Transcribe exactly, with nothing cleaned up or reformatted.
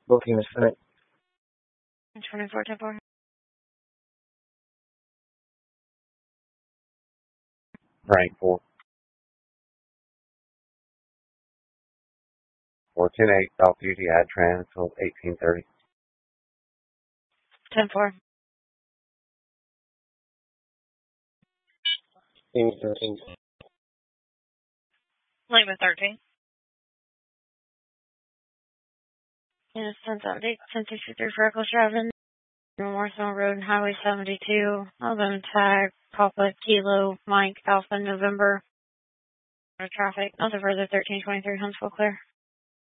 Booking is set. twenty-four ten four. Rank four. four ten eight, off duty, Adtran until eighteen thirty. ten four. Amy thirteen. Lima thirteen. Yes, ten seventy, ten sixty-three for Eccles Driving. Morrisville Road and Highway seventy-two. Alabama Tag, Papa, Kilo, Mike, Alpha, November. Traffic. Nothing further, thirteen twenty-three, Huntsville clear.